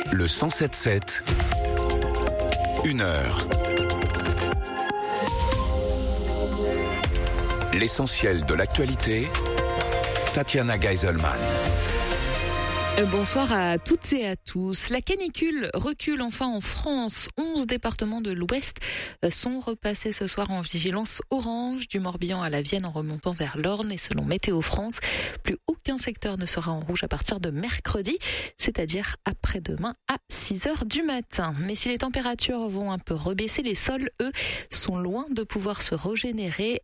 Le 107.7, 1 heure. L'essentiel de l'actualité, Tatiana Geiselman. Bonsoir à toutes et à tous. La canicule recule enfin en France. 11 départements de l'Ouest sont repassés ce soir en vigilance orange, du Morbihan à la Vienne en remontant vers l'Orne. Et selon Météo France, plus aucun secteur ne sera en rouge à partir de mercredi, c'est-à-dire après-demain à 6h du matin. Mais si les températures vont un peu rebaisser, les sols, eux, sont loin de pouvoir se régénérer.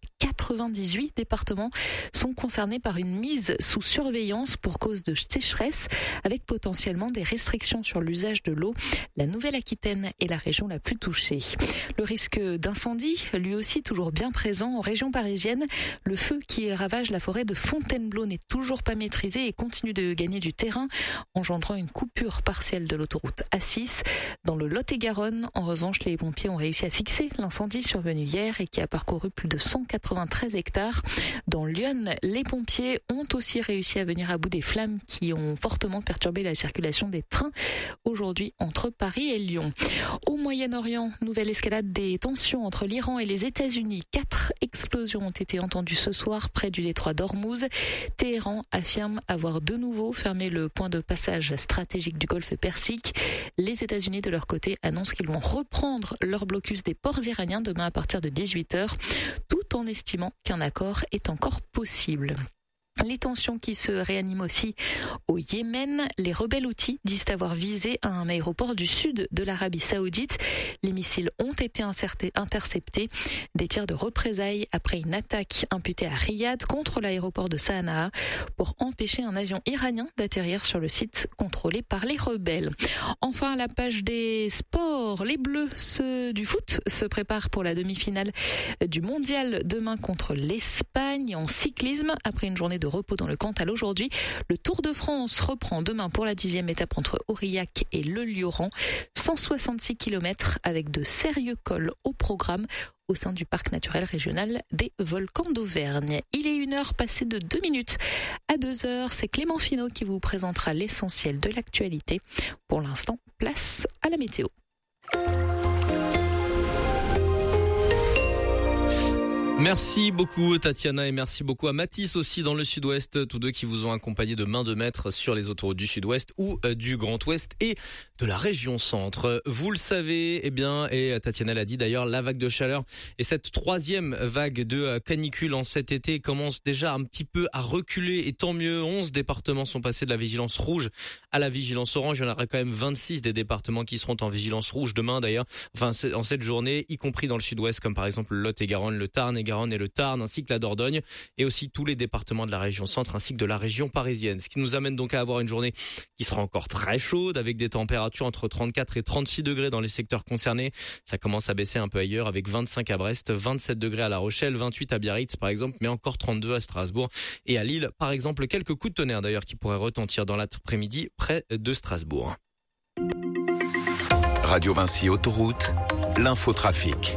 98 départements sont concernés par une mise sous surveillance pour cause de sécheresse, avec potentiellement des restrictions sur l'usage de l'eau. La Nouvelle-Aquitaine est la région la plus touchée. Le risque d'incendie, lui aussi toujours bien présent en région parisienne. Le feu qui ravage la forêt de Fontainebleau n'est toujours pas maîtrisé et continue de gagner du terrain, engendrant une coupure partielle de l'autoroute A6. Dans le Lot-et-Garonne, en revanche, les pompiers ont réussi à fixer l'incendie survenu hier et qui a parcouru plus de 193 hectares. Dans Lyon, les pompiers ont aussi réussi à venir à bout des flammes qui ont fortement perturbé la circulation des trains aujourd'hui entre Paris et Lyon. Au Moyen-Orient, nouvelle escalade des tensions entre l'Iran et les États-Unis. 4 explosions ont été entendues ce soir près du détroit d'Ormuz. Téhéran affirme avoir de nouveau fermé le point de passage stratégique du golfe Persique. Les États-Unis, de leur côté, annoncent qu'ils vont reprendre leur blocus des ports iraniens demain à partir de 18h, tout en estimant qu'un accord est encore possible. Les tensions qui se réaniment aussi au Yémen. Les rebelles houthis disent avoir visé un aéroport du sud de l'Arabie Saoudite. Les missiles ont été interceptés. Des tirs de représailles après une attaque imputée à Riyad contre l'aéroport de Sanaa pour empêcher un avion iranien d'atterrir sur le site contrôlé par les rebelles. Enfin, la page des sports. Les Bleus du foot se préparent pour la demi-finale du mondial demain contre l'Espagne en cyclisme. Après une journée de repos dans le Cantal aujourd'hui, le Tour de France reprend demain pour la 10e étape entre Aurillac et Le Lioran. 166 km avec de sérieux cols au programme au sein du parc naturel régional des Volcans d'Auvergne. Il est 1 heure passée de 2 minutes à 2 heures. C'est Clément Finot qui vous présentera l'essentiel de l'actualité. Pour l'instant, place à la météo. Merci beaucoup Tatiana et merci beaucoup à Mathis aussi dans le Sud-Ouest, tous deux qui vous ont accompagné de main de maître sur les autoroutes du Sud-Ouest ou du Grand Ouest et de la région Centre. Vous le savez, et Tatiana l'a dit d'ailleurs, la vague de chaleur et cette 3e vague de canicule en cet été commence déjà un petit peu à reculer et tant mieux. 11 départements sont passés de la vigilance rouge à la vigilance orange. Il y en aura quand même 26 des départements qui seront en vigilance rouge demain d'ailleurs, enfin en cette journée, y compris dans le Sud-Ouest comme par exemple le Lot-et-Garonne, le Tarn-et-Garonne et le Tarn, ainsi que la Dordogne, et aussi tous les départements de la région Centre, ainsi que de la région parisienne. Ce qui nous amène donc à avoir une journée qui sera encore très chaude, avec des températures entre 34 et 36 degrés dans les secteurs concernés. Ça commence à baisser un peu ailleurs, avec 25 à Brest, 27 degrés à La Rochelle, 28 à Biarritz par exemple, mais encore 32 à Strasbourg et à Lille, par exemple. Quelques coups de tonnerre d'ailleurs qui pourraient retentir dans l'après-midi près de Strasbourg. Radio Vinci Autoroute, l'infotrafic.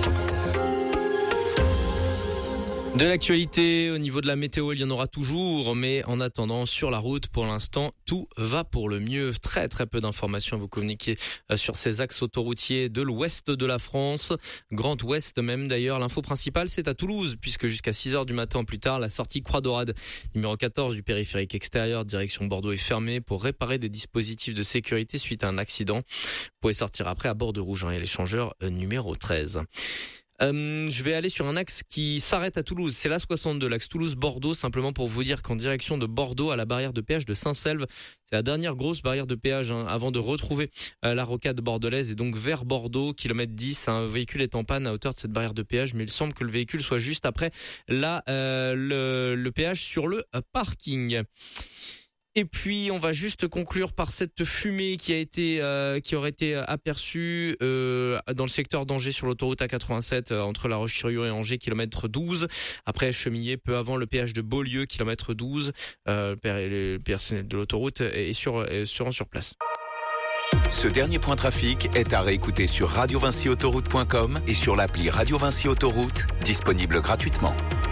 De l'actualité, au niveau de la météo, il y en aura toujours, mais en attendant, sur la route, pour l'instant, tout va pour le mieux. Très très peu d'informations à vous communiquer sur ces axes autoroutiers de l'ouest de la France, Grand Ouest même d'ailleurs. L'info principale, c'est à Toulouse, puisque jusqu'à 6h du matin plus tard, la sortie Croix-Dorade, numéro 14 du périphérique extérieur, direction Bordeaux est fermée pour réparer des dispositifs de sécurité suite à un accident. Vous pouvez sortir après à bord de Rouge et l'échangeur numéro 13. Je vais aller sur un axe qui s'arrête à Toulouse, c'est l'A62, l'axe Toulouse-Bordeaux, simplement pour vous dire qu'en direction de Bordeaux à la barrière de péage de Saint-Selve, c'est la dernière grosse barrière de péage avant de retrouver la rocade bordelaise et donc vers Bordeaux, kilomètre 10, un véhicule est en panne à hauteur de cette barrière de péage, mais il semble que le véhicule soit juste après le péage sur le parking. Et puis on va juste conclure par cette fumée qui aurait été aperçue dans le secteur d'Angers sur l'autoroute A87 entre La Roche-sur-Yon et Angers, kilomètre 12. Après Chemillé, peu avant le péage de Beaulieu, kilomètre 12. Le personnel de l'autoroute seront sur place. Ce dernier point trafic est à réécouter sur radiovinciautoroute.com et sur l'appli Radio Vinci Autoroute, disponible gratuitement.